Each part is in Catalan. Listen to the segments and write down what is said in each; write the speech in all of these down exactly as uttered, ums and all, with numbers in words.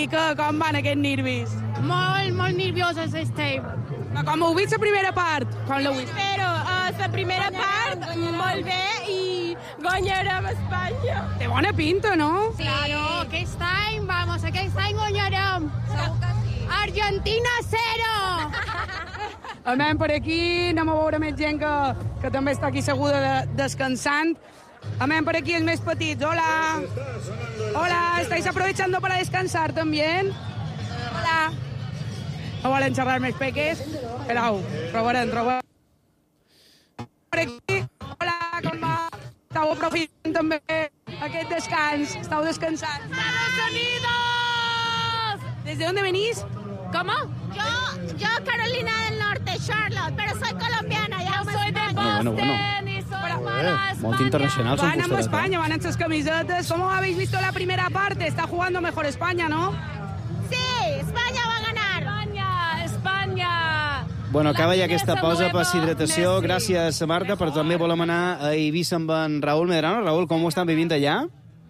què? Com van aquests nervis? Molt, molt nervioses estem. Però com heu vist la primera part? Com l'heu vist? Però uh, la primera part molt bé i guanyarem Espanya. Té bona pinta, no? Sí. Claro, aquest any, vamos, aquest any guanyarem. Argentina cero! Anem per aquí, anem a veure més gent que, que també està aquí seguda de, descansant. Anem per aquí, els més petits. Hola. Hola, ¿estáis aprovechando para descansar también? Hola. No volen xerrar més peques? Esperau, trobarem, trobarem. Per aquí, hola, com va? Estau aprofitant també aquest descans? Estau descansant? ¡Estados Unidos! ¿Desde dónde venís? ¿Cómo? Yo, yo Carolina del Norte, Charlotte, pero soy colombiana, ya soy de Boston Bueno, bueno. y soy Eh, para molt España. internacional són Van amb vostès, España, eh? van en sus camisetas. ¿Cómo habéis visto la primera parte? Está jugando mejor España, ¿no? Sí, España va a ganar. España, España. Bueno, acaba ja aquesta Messi, pausa per Messi. hidratació. Gràcies, Marta, però també volem anar a Eivissa amb en Raúl Medrano. Raúl, com ho estan vivint allà?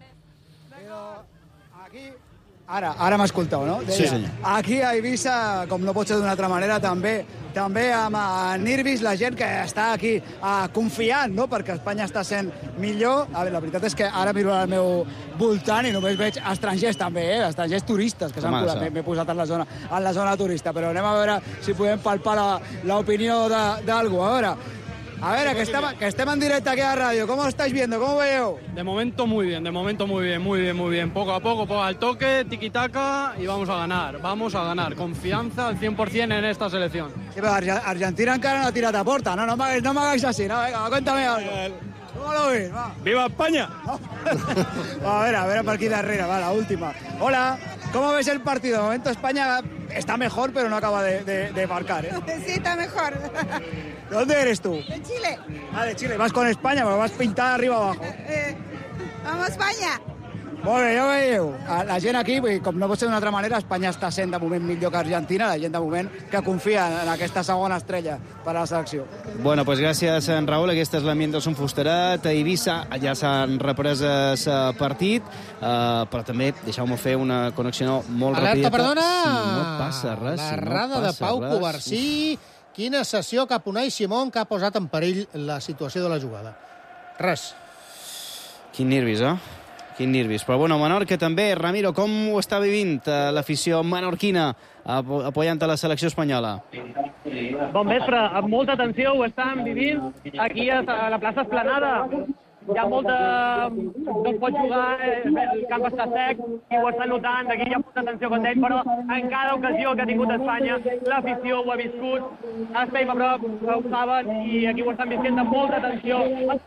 Ara, ara m'escolteu, no? Deia, Sí, senyor. Aquí a Eivissa, com no pot ser d'una altra manera, també també amb uh, nervis, la gent que està aquí uh, confiant, no?, perquè Espanya està sent millor. A veure, la veritat és que ara miro al meu voltant i només veig estrangers també, eh? Estrangers turistes que s'han Home, posat. això. M'he m'he posat en la zona, en la zona turista, però anem a veure si podem palpar la- l'opinió de- d'algú. A veure, a veure, que estem, que estem en directe aquí a la ràdio. ¿Cómo estáis viendo? ¿Cómo veo? De momento muy bien, de momento muy bien, muy bien, muy bien. Poco a poco, poco al toque, tiki-taka y vamos a ganar, vamos a ganar. Confianza al cien por cien en esta selección. Sí, pero Arge- Argentina encara no ha tirat a porta, no, no m'hagáis no m'hagáis así, no, venga, cuéntame algo. ¿Cómo lo ves? Va. ¡Viva España! Va, a ver, a ver por aquí de arriba, va, la última. Hola, ¿cómo ves el partido? De momento España está mejor, pero no acaba de, de, de marcar, ¿eh? Sí, está mejor. ¿De dónde eres tú? De Chile. Ah, de Chile. Vas con España, pero vas pintada arriba abajo. Eh, vamos a España. Molt bé, ja ho veieu. La gent aquí, vull dir, com no pot ser d'una altra manera, Espanya està sent de moment millor que Argentina, la gent de moment que confia en aquesta segona estrella per a la selecció. Bueno, doncs gràcies, en Raúl. Aquesta és l'ambient del Son Fusterat. A Eivissa ja s'han reprès el partit, eh, però també deixeu-me fer una connexió molt Alerta, ràpida. perdona! Si no passa res, La si no errada de passa Pau res. Covarsí. Quina sessió cap a Unai Simón que ha posat en perill la situació de la jugada. Res. Quin nervis, eh? Quin nervis. Però bueno, Menorca també. Ramiro, com ho està vivint eh, l'afició menorquina apo apoyant a la selecció espanyola? Bon vespre, amb molta atenció ho estan vivint aquí a la plaça Esplanada. Hi ha molta... no es pot jugar, el camp està sec i ho estan notant, aquí hi ha molta atenció com ell, però en cada ocasió que ha tingut Espanya, l'afició ho ha viscut, estem a prop, ho saben, i aquí ho estan visquent amb molta atenció.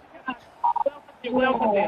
Si podeu sentir.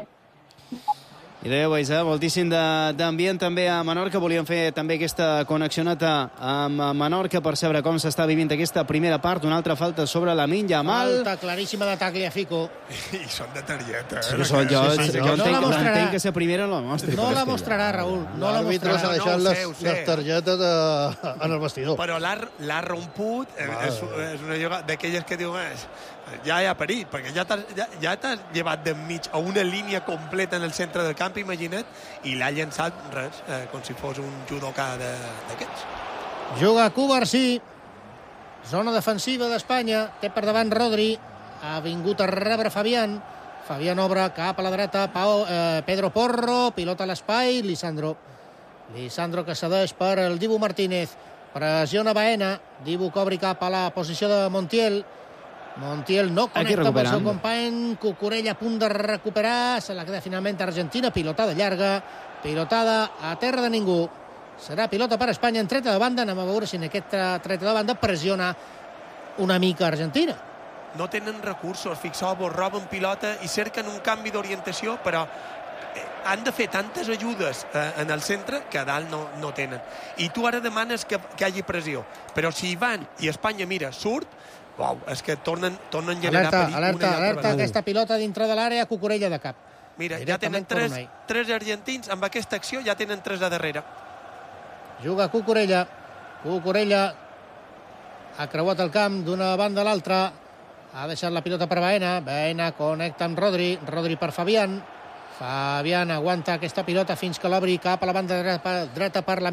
I dèieu, veus, eh? Moltíssim de- d'ambient també a Menorca. Volíem fer també aquesta conexioneta amb Menorca per saber com s'està vivint aquesta primera part. Una altra falta sobre Lamine Yamal. Falta claríssima de Tagliafico. I són de targeta. Sí, que són, jo, Sí, sí, sí. jo No entenc, la mostrarà. entenc que la primera la mostra. No la mostrarà, Raül. No la L'àrbitre s'ha mostrarà. deixat No, ho sé, les, ho sé. les targetes de, en el vestidor. Però l'ha romput, eh, és, és una jugada d'aquelles que diuen és, ja hi ha perill, perquè ja t'has ja, ja t'has llevat d'enmig a una línia completa en el centre del camp, imagina't, i l'ha llançat res, eh, com si fos un judoka d'aquests. Juga Covarsí. Zona defensiva d'Espanya. Té per davant Rodri. Ha vingut a rebre Fabián. Fabián obre cap a la dreta. Pau, eh, Pedro Porro. Pilota a l'espai. Lisandro. Lisandro que cedeix per el Dibu Martínez. Pressiona Baena. Dibu que obri cap a la posició de Montiel. Montiel no connecta amb el seu company. Cucurella a punt de recuperar. Se la queda finalment Argentina. Pilotada llarga. Pilotada a terra de ningú. Serà pilota per Espanya en treta de banda. Anem a veure si en aquesta treta de banda pressiona una mica Argentina. No tenen recursos, fixeu-vos, roben pilota i cerquen un canvi d'orientació, però eh, han de fer tantes ajudes eh, en el centre que a dalt no, no tenen. I tu ara demanes que, que hi hagi pressió, però si hi van i Espanya, mira, surt, uau, és que tornen, tornen a generar Alerta, perill una i alerta, altra alerta, vegada. aquesta pilota dintre de l'àrea, Cucurella de cap. Mira, ja Directament tenen tres, per Unai. tres argentins, amb aquesta acció ja tenen tres a darrere. Juga Cucurella. Cucurella ha creuat el camp d'una banda a l'altra. Ha deixat la pilota per Baena. Baena connecta amb Rodri. Rodri per Fabián. Fabián aguanta aquesta pilota fins que l'obri cap a la banda dreta per la